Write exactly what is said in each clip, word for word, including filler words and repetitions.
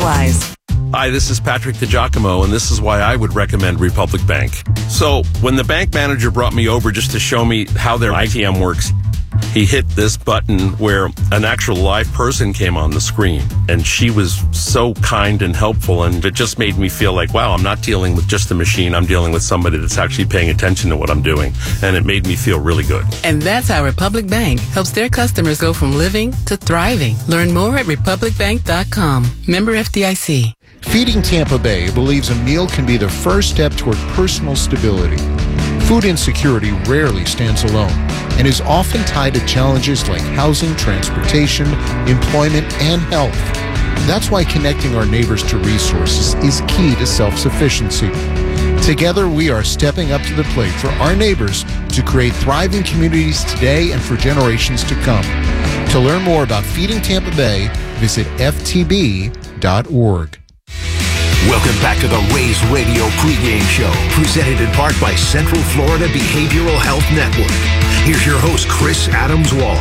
otherwise. Hi, this is Patrick DiGiacomo, and this is why I would recommend Republic Bank. So, when the bank manager brought me over just to show me how their I T M works, he hit this button where an actual live person came on the screen, and she was so kind and helpful, and it just made me feel like, wow, I'm not dealing with just a machine, I'm dealing with somebody that's actually paying attention to what I'm doing, and it made me feel really good. And that's how Republic Bank helps their customers go from living to thriving. Learn more at republic bank dot com. Member F D I C. Feeding Tampa Bay believes a meal can be the first step toward personal stability. Food insecurity rarely stands alone and is often tied to challenges like housing, transportation, employment, and health. That's why connecting our neighbors to resources is key to self-sufficiency. Together, we are stepping up to the plate for our neighbors to create thriving communities today and for generations to come. To learn more about Feeding Tampa Bay, visit F T B dot org. Welcome back to the Rays Radio pregame show, presented in part by Central Florida Behavioral Health Network. Here's your host, Chris Adams-Wall.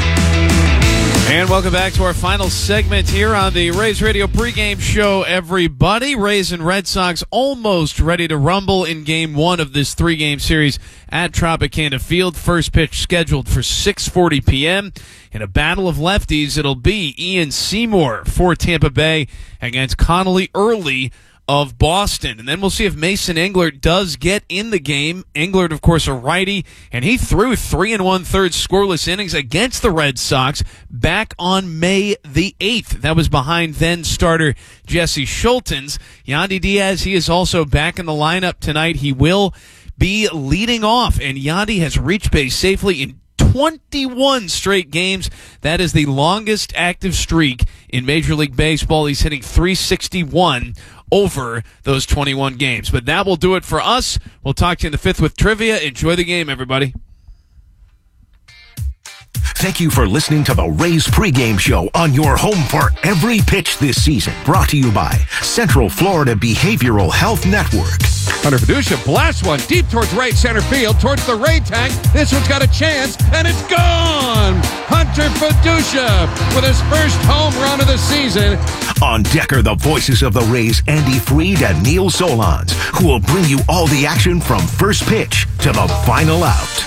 And welcome back to our final segment here on the Rays Radio pregame show, everybody. Rays and Red Sox almost ready to rumble in game one of this three-game series at Tropicana Field. First pitch scheduled for six forty p.m. In a battle of lefties, it'll be Ian Seymour for Tampa Bay against Connolly Early of Boston. And then we'll see if Mason Englert does get in the game. Englert, of course, a righty, and he threw three and one-third scoreless innings against the Red Sox back on May the eighth. That was behind then-starter Jesse Schultens. Yandy Diaz, he is also back in the lineup tonight. He will be leading off, and Yandy has reached base safely in twenty-one straight games. That is the longest active streak in Major League Baseball. He's hitting three sixty-one over those twenty-one games. But that will do it for us. We'll talk to you in the fifth with trivia. Enjoy the game, everybody. Thank you for listening to the Rays pregame show on your home for every pitch this season. Brought to you by Central Florida Behavioral Health Network. Hunter Fiducia blasts one deep towards right center field, towards the Ray tank. This one's got a chance, and it's gone! Hunter Fiducia with his first home run of the season. On deck are the voices of the Rays, Andy Freed and Neil Solondz, who will bring you all the action from first pitch to the final out.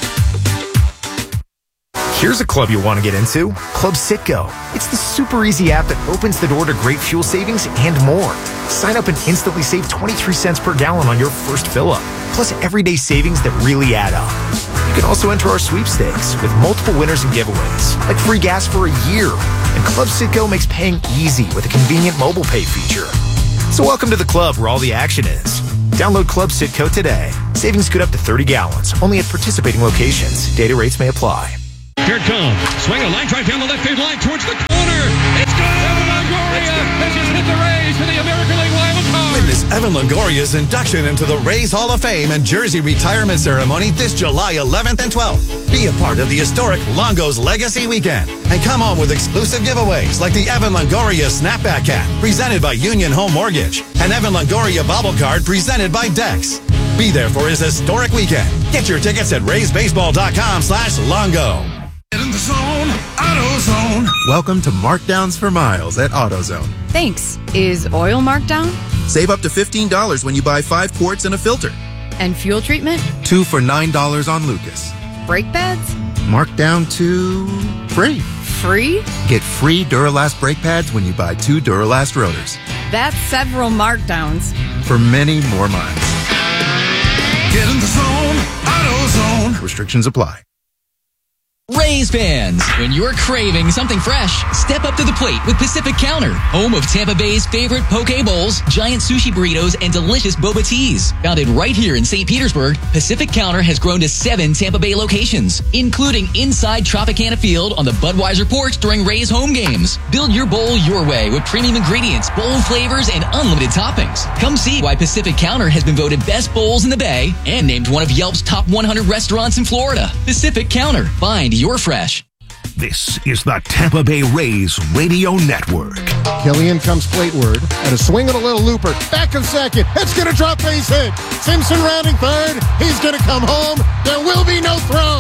Here's a club you'll want to get into, Club Citgo. It's the super easy app that opens the door to great fuel savings and more. Sign up and instantly save twenty-three cents per gallon on your first fill-up, plus everyday savings that really add up. You can also enter our sweepstakes with multiple winners and giveaways, like free gas for a year. And Club Citgo makes paying easy with a convenient mobile pay feature. So welcome to the club where all the action is. Download Club Citgo today. Savings good up to thirty gallons, only at participating locations. Data rates may apply. Here it comes. Swing a line drive down the left field line towards the corner. It's good. Evan Longoria has just hit the Rays for the American League wild card. Witness Evan Longoria's induction into the Rays Hall of Fame and Jersey retirement ceremony this July eleventh and twelfth. Be a part of the historic Longo's Legacy Weekend and come home with exclusive giveaways like the Evan Longoria Snapback Cap presented by Union Home Mortgage and Evan Longoria Bobble Card presented by Dex. Be there for his historic weekend. Get your tickets at rays baseball dot com slash Longo. In the zone, AutoZone. Welcome to Markdowns for Miles at AutoZone. Thanks. Is oil marked down? Save up to fifteen dollars when you buy five quarts and a filter. And fuel treatment? Two for nine dollars on Lucas. Brake pads? Marked down to free. Free? Get free Duralast brake pads when you buy two Duralast rotors. That's several markdowns. For many more miles. Get in the zone, AutoZone. Restrictions apply. Rays fans, when you're craving something fresh, step up to the plate with Pacific Counter, home of Tampa Bay's favorite poke bowls, giant sushi burritos, and delicious boba teas. Founded right here in Saint Petersburg, Pacific Counter has grown to seven Tampa Bay locations, including inside Tropicana Field on the Budweiser porch during Rays home games. Build your bowl your way with premium ingredients, bold flavors, and unlimited toppings. Come see why Pacific Counter has been voted best bowls in the Bay and named one of Yelp's top one hundred restaurants in Florida. Pacific Counter. Find your fresh. This is the Tampa Bay Rays Radio Network. Killian comes plateward, and a swing and a little looper. Back of second. It's going to drop base hit. Simpson rounding third. He's going to come home. There will be no throw.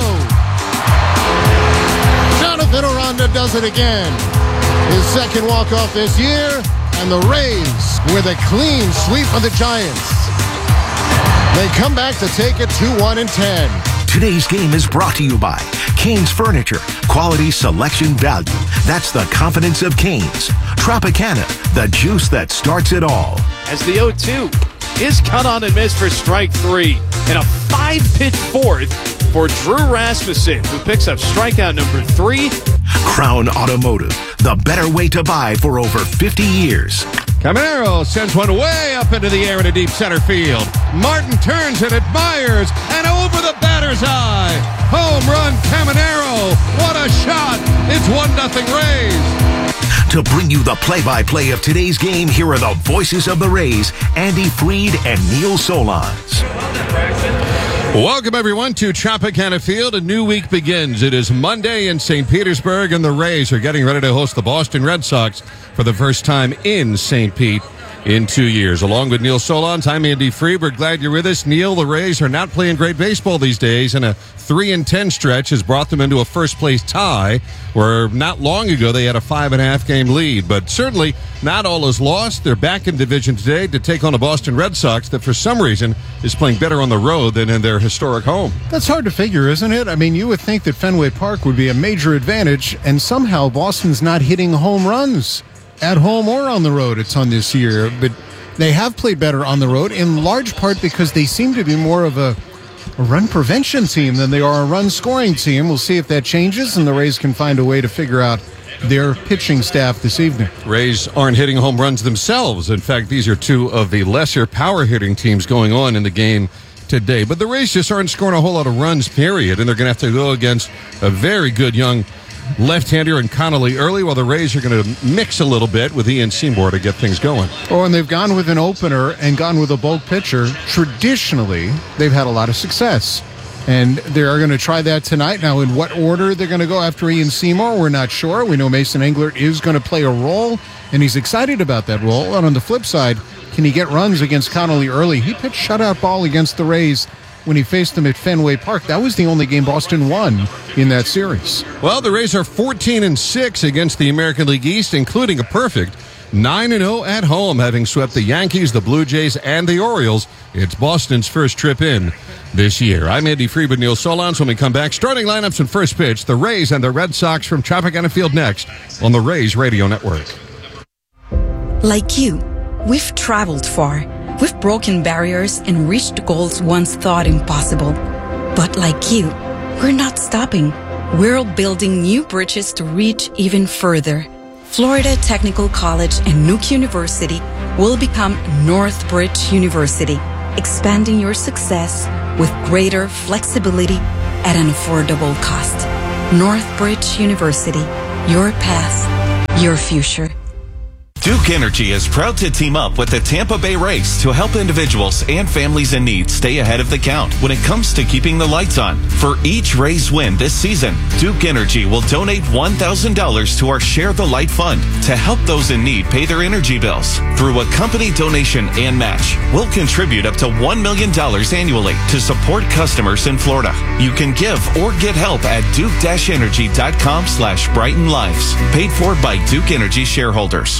Jonathan Aranda does it again. His second walk-off this year. and the Rays with a clean sweep of the Giants. They come back to take it two one and ten. Today's game is brought to you by Canes Furniture. Quality, selection, value. That's the confidence of Canes. Tropicana, the juice that starts it all. As the oh two is cut on and missed for strike three. And a five-pitch fourth for Drew Rasmussen, who picks up strikeout number three. Crown Automotive, the better way to buy for over fifty years. Caminero sends one way up into the air in a deep center field. Martin turns and admires, and over the batter's eye. Home run, Caminero. What a shot. It's one nothing Rays. To bring you the play-by-play of today's game, here are the voices of the Rays, Andy Freed and Neil Solondz. Welcome, everyone, to Tropicana Field. A new week begins. It is Monday in Saint Petersburg, and the Rays are getting ready to host the Boston Red Sox for the first time in Saint Pete in two years. Along with Neil Solondz, I'm Andy Freed. We're glad you're with us. Neil, the Rays are not playing great baseball these days, and a three and ten stretch has brought them into a first-place tie, where not long ago they had a five-and-a-half game lead. But certainly not all is lost. They're back in division today to take on the Boston Red Sox that, for some reason, is playing better on the road than in their historic home. That's hard to figure, isn't it? I mean, you would think that Fenway Park would be a major advantage, and somehow Boston's not hitting home runs at home or on the road a ton this year. But they have played better on the road, in large part because they seem to be more of a, a run prevention team than they are a run scoring team. We'll see if that changes, and the Rays can find a way to figure out their pitching staff this evening. Rays aren't hitting home runs themselves. In fact, these are two of the lesser power hitting teams going on in the game today. But the Rays just aren't scoring a whole lot of runs, period, and they're going to have to go against a very good young left-hander in Connolly Early, while the Rays are going to mix a little bit with Ian Seymour to get things going. Oh, and they've gone with an opener and gone with a bulk pitcher. Traditionally, they've had a lot of success. And they're going to try that tonight. Now, in what order they're going to go after Ian Seymour, we're not sure. We know Mason Englert is going to play a role, and he's excited about that role. And on the flip side, can he get runs against Connolly Early? He pitched shutout ball against the Rays when he faced them at Fenway Park. That was the only game Boston won in that series. Well, the Rays are fourteen and six against the American League East, including a perfect nine and oh at home, having swept the Yankees, the Blue Jays, and the Orioles. It's Boston's first trip in this year. I'm Andy Freed with Neil Solondz. When we come back, starting lineups and first pitch, the Rays and the Red Sox from Tropicana Field next on the Rays Radio Network. Like you, we've traveled far. We've broken barriers and reached goals once thought impossible. But like you, we're not stopping. We're building new bridges to reach even further. Florida Technical College and Nuke University will become Northbridge University, expanding your success with greater flexibility at an affordable cost. Northbridge University, your path, your future. Duke Energy is proud to team up with the Tampa Bay Rays to help individuals and families in need stay ahead of the count when it comes to keeping the lights on. For each Rays win this season, Duke Energy will donate one thousand dollars to our Share the Light Fund to help those in need pay their energy bills. Through a company donation and match, we'll contribute up to one million dollars annually to support customers in Florida. You can give or get help at duke-energy.com slash brighten lives. Paid for by Duke Energy shareholders.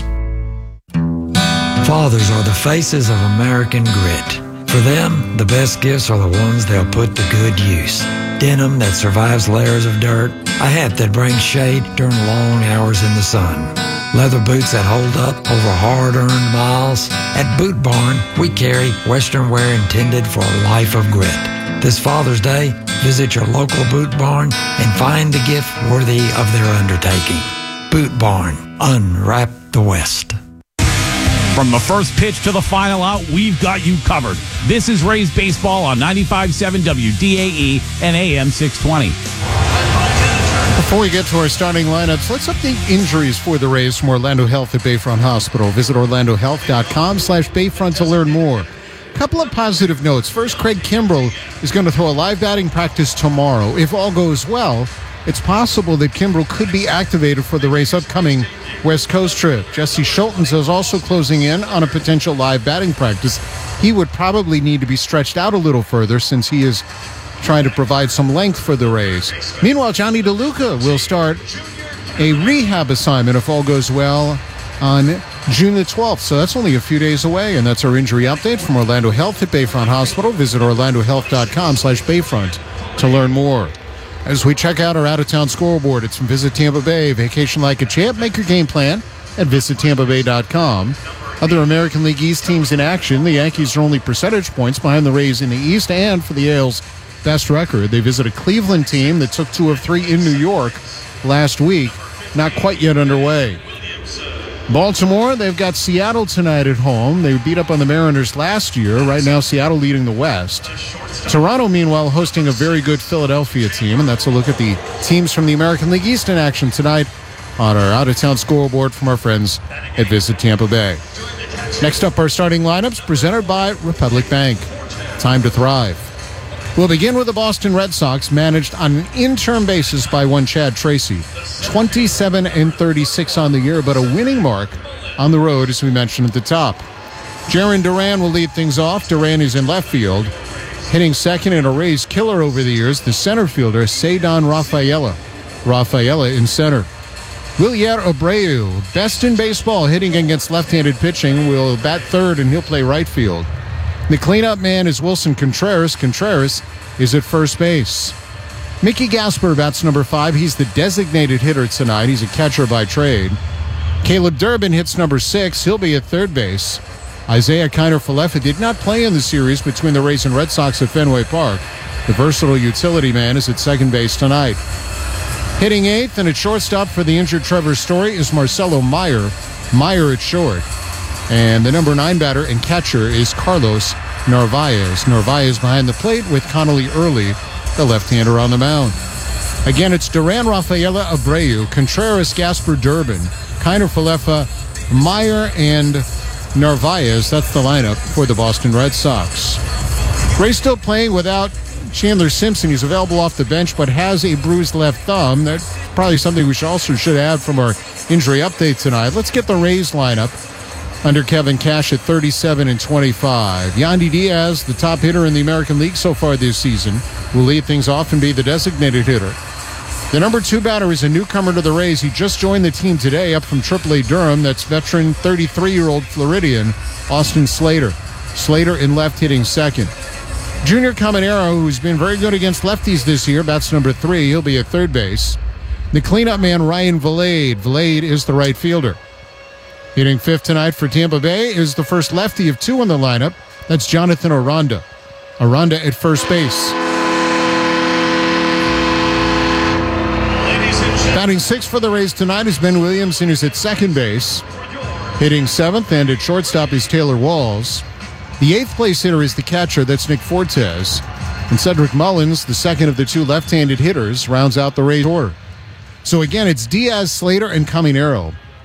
Fathers are the faces of American grit. For them, the best gifts are the ones they'll put to good use. Denim that survives layers of dirt, a hat that brings shade during long hours in the sun, leather boots that hold up over hard-earned miles. At Boot Barn, we carry Western wear intended for a life of grit. This Father's Day, visit your local Boot Barn and find the gift worthy of their undertaking. Boot Barn, unwrap the West. From the first pitch to the final out, we've got you covered. This is Rays Baseball on ninety-five point seven W D A E and A M six twenty. Before we get to our starting lineups, let's update injuries for the Rays from Orlando Health at Bayfront Hospital. Visit orlandohealth.com slash Bayfront to learn more. A couple of positive notes. First, Craig Kimbrell is going to throw a live batting practice tomorrow. If all goes well, it's possible that Kimbrell could be activated for the Rays' upcoming West Coast trip. Jesse Schultens is also closing in on a potential live batting practice. He would probably need to be stretched out a little further since he is trying to provide some length for the Rays. Meanwhile, Johnny DeLuca will start a rehab assignment, if all goes well, on June the twelfth, so that's only a few days away, and that's our injury update from Orlando Health at Bayfront Hospital. Visit orlando health dot com slash Bayfront to learn more. As we check out our out-of-town scoreboard, it's from Visit Tampa Bay. Vacation like a champ. Make your game plan at visit tampa bay dot com. Other American League East teams in action. The Yankees are only percentage points behind the Rays in the East, and for the A L's best record, they visit a Cleveland team that took two of three in New York last week. Not quite yet underway. Baltimore, they've got Seattle tonight at home. They beat up on the Mariners last year. Right now, Seattle leading the West. Toronto, meanwhile, hosting a very good Philadelphia team, and that's a look at the teams from the American League East in action tonight on our out-of-town scoreboard from our friends at Visit Tampa Bay. Next up, our starting lineups presented by Republic Bank. Time to thrive. We'll begin with the Boston Red Sox, managed on an interim basis by one Chad Tracy. twenty-seven and thirty-six on the year, but a winning mark on the road, as we mentioned at the top. Jarren Duran will lead things off. Duran is in left field. Hitting second and a Rays killer over the years, the center fielder, Ceddanne Rafaela. Rafaela in center. Wilyer Abreu, best in baseball, hitting against left-handed pitching, will bat third and he'll play right field. The cleanup man is Wilson Contreras. Contreras is at first base. Mickey Gasper bats number five. He's the designated hitter tonight. He's a catcher by trade. Caleb Durbin hits number six. He'll be at third base. Isaiah Kiner-Falefa did not play in the series between the Rays and Red Sox at Fenway Park. The versatile utility man is at second base tonight. Hitting eighth and at shortstop for the injured Trevor Story is Marcelo Meyer. Meyer at short. And the number nine batter and catcher is Carlos Narvaez. Narvaez behind the plate with Connolly Early, the left-hander, on the mound. Again, it's Duran, Rafaela, Abreu, Contreras, Gasper, Durbin, Kiner-Falefa, Meyer, and Narvaez. That's the lineup for the Boston Red Sox. Rays still playing without Chandler Simpson. He's available off the bench, but has a bruised left thumb. That's probably something we should also should add from our injury update tonight. Let's get the Rays lineup under Kevin Cash at thirty-seven and twenty-five. Yandy Diaz, the top hitter in the American League so far this season, will lead things off and be the designated hitter. The number two batter is a newcomer to the Rays. He just joined the team today, up from triple A Durham. That's veteran thirty-three-year-old Floridian Austin Slater. Slater in left, hitting second. Junior Caminero, who's been very good against lefties this year, bats number three. He'll be at third base. The cleanup man, Ryan Vilade. Vilade is the right fielder. Hitting fifth tonight for Tampa Bay is the first lefty of two in the lineup. That's Jonathan Aranda. Aranda at first base. Batting sixth for the Rays tonight is Ben Williamson, who's at second base. Hitting seventh, and at shortstop is Taylor Walls. The eighth place hitter is the catcher. That's Nick Fortes. And Cedric Mullins, the second of the two left-handed hitters, rounds out the Rays order. So again, it's Diaz, Slater, and Caminero.